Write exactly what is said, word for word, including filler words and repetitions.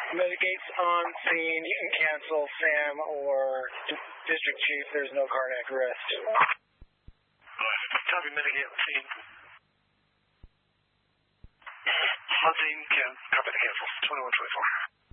Mitigates on scene. You can cancel Sam or District Chief. There's no cardiac arrest. Copy, mitigate on scene. On scene, can copy the cancels. twenty-one twenty-four.